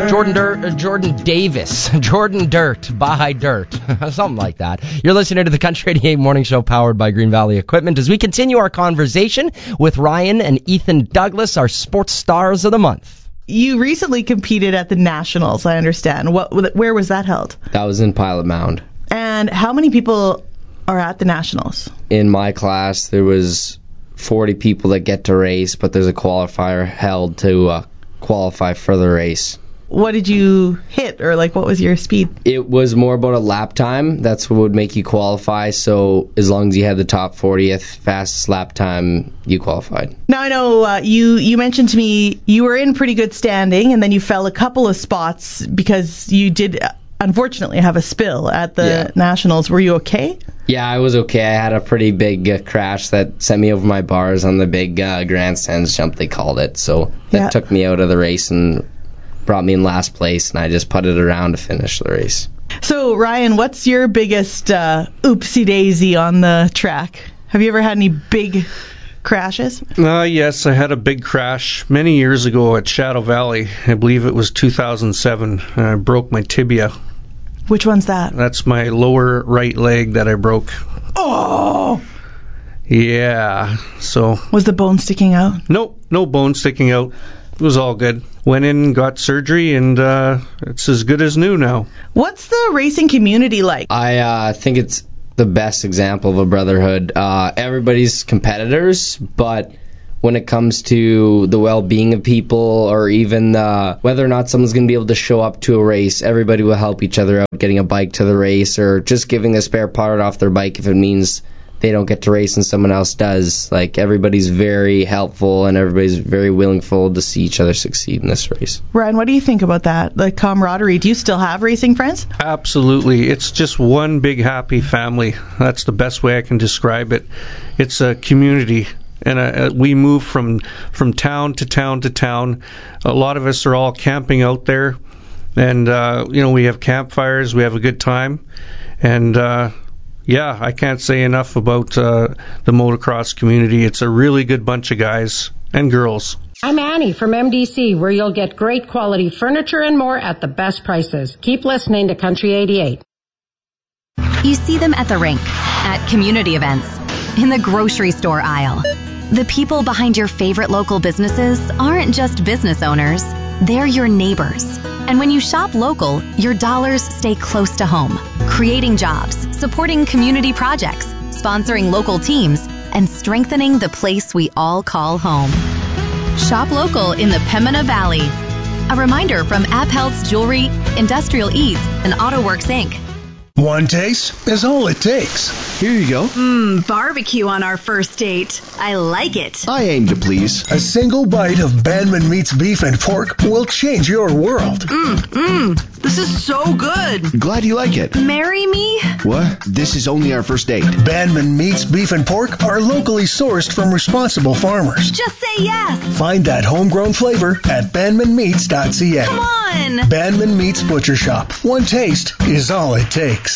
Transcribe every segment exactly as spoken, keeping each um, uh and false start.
Jordan Dirt, uh, Jordan Davis, Jordan Dirt, Baha'i Dirt, something like that. You're listening to the Country eighty-eight Morning Show powered by Green Valley Equipment as we continue our conversation with Ryan and Ethan Douglas, our sports stars of the month. You recently competed at the Nationals, I understand. What? Where was that held? That was in Pilot Mound. And how many people are at the Nationals? In my class, there was forty people that get to race, but there's a qualifier held to uh, qualify for the race. What did you hit, or like what was your speed? It was more about a lap time. That's what would make you qualify. So as long as you had the top fortieth fastest lap time, you qualified. Now I know uh, you you mentioned to me you were in pretty good standing, and then you fell a couple of spots because you did uh, unfortunately have a spill at the yeah. Nationals. Were you okay? Yeah, I was okay. I had a pretty big uh, crash that sent me over my bars on the big uh, grandstands jump, they called it. So that yeah. took me out of the race and brought me in last place, and I just putted around to finish the race. So, Ryan, what's your biggest uh, oopsie-daisy on the track? Have you ever had any big crashes? Uh, yes, I had a big crash many years ago at Shadow Valley. I believe it was two thousand seven. I broke my tibia. Which one's that? That's my lower right leg that I broke. Oh! Yeah, so... Was the bone sticking out? Nope, no bone sticking out. It was all good. Went in, got surgery, and uh, it's as good as new now. What's the racing community like? I uh, think it's the best example of a brotherhood. Uh, everybody's competitors, but when it comes to the well-being of people, or even uh, whether or not someone's going to be able to show up to a race, everybody will help each other out, getting a bike to the race, or just giving a spare part off their bike if it means they don't get to race and someone else does. Like, everybody's very helpful and everybody's very willingful to see each other succeed in this race. Ryan, what do you think about that? The camaraderie. Do you still have racing friends? Absolutely. It's just one big happy family. That's the best way I can describe it. It's a community. And uh, we move from from town to town to town. A lot of us are all camping out there. And, uh, you know, we have campfires. We have a good time. And, uh, yeah, I can't say enough about uh, the motocross community. It's a really good bunch of guys and girls. I'm Annie from M D C, where you'll get great quality furniture and more at the best prices. Keep listening to Country eighty-eight. You see them at the rink, at community events, in the grocery store aisle. The people behind your favorite local businesses aren't just business owners, they're your neighbors. And when you shop local, your dollars stay close to home, creating jobs, supporting community projects, sponsoring local teams, and strengthening the place we all call home. Shop local in the Pembina Valley. A reminder from AppHealth's Jewelry, Industrial Eats, and AutoWorks Incorporated. One taste is all it takes. Here you go. Mmm, barbecue on our first date. I like it. I aim to please. A single bite of Bandman Meats beef and pork will change your world. Mmm, mmm. This is so good. Glad you like it. Marry me? What? This is only our first date. Bandman Meats beef and pork are locally sourced from responsible farmers. Just say yes. Find that homegrown flavor at bandman meats dot c a. Come on. Bandman Meats Butcher Shop. One taste is all it takes.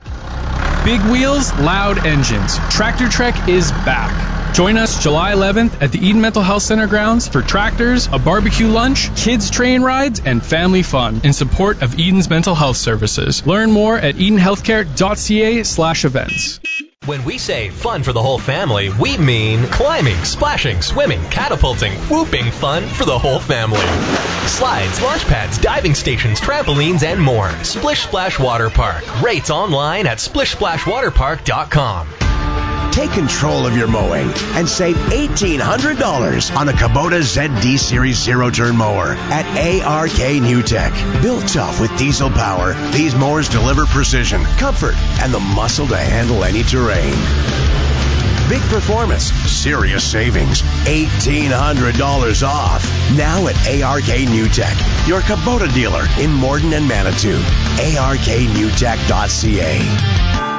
Big wheels, loud engines. Tractor Trek is back. Join us July eleventh at the Eden Mental Health Center grounds for tractors, a barbecue lunch, kids train rides, and family fun in support of Eden's mental health services. Learn more at edenhealthcare.ca slash events. When we say fun for the whole family, we mean climbing, splashing, swimming, catapulting, whooping fun for the whole family. Slides, launch pads, diving stations, trampolines, and more. Splish Splash Water Park. Rates online at splish splash water park dot com. Take control of your mowing and save eighteen hundred dollars on a Kubota Z D Series zero-turn mower at A R K New Tech. Built tough with diesel power, these mowers deliver precision, comfort, and the muscle to handle any terrain. Big performance, serious savings, eighteen hundred dollars off. Now at A R K New Tech, your Kubota dealer in Morden and Manitou. A R K new tech dot c a.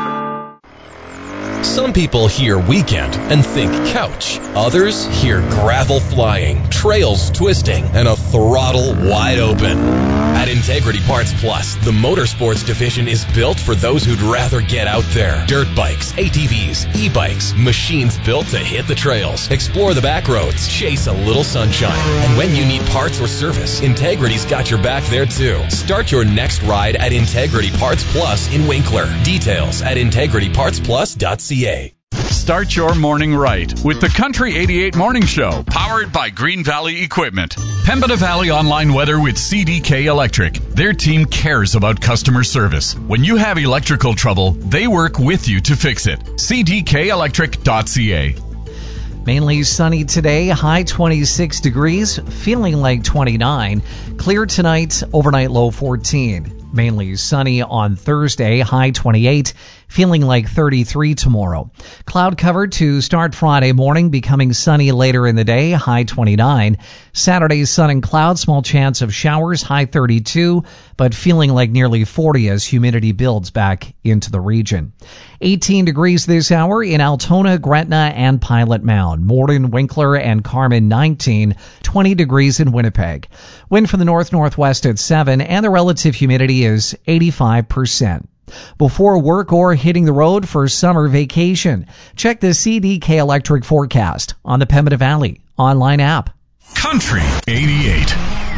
Some people hear weekend and think couch. Others hear gravel flying, trails twisting, and a throttle wide open. At At Integrity Parts Plus, the motorsports division is built for those who'd rather get out there. Dirt bikes, A T Vs, e-bikes, machines built to hit the trails, explore the back roads, chase a little sunshine. And when you need parts or service, Integrity's got your back there too. Start your next ride at Integrity Parts Plus in Winkler. Details at integrity parts plus dot c a. Start your morning right with the Country eighty-eight Morning Show, powered by Green Valley Equipment. Pembina Valley Online Weather with C D K Electric. Their team cares about customer service. When you have electrical trouble, they work with you to fix it. c d k electric dot c a. Mainly sunny today, high twenty-six degrees, feeling like twenty-nine. Clear tonight, overnight low fourteen. Mainly sunny on Thursday, high twenty-eight, feeling like thirty-three tomorrow. Cloud cover to start Friday morning, becoming sunny later in the day, high twenty-nine. Saturday, sun and clouds, small chance of showers, high thirty-two, but feeling like nearly forty as humidity builds back into the region. eighteen degrees this hour in Altona, Gretna, and Pilot Mound. Morden, Winkler, and Carmen nineteen, twenty degrees in Winnipeg. Wind from the north-northwest at seven, and the relative humidity is eighty-five percent. Before work or hitting the road for summer vacation, check the C D K Electric forecast on the Pembina Valley online app. Country eighty-eight.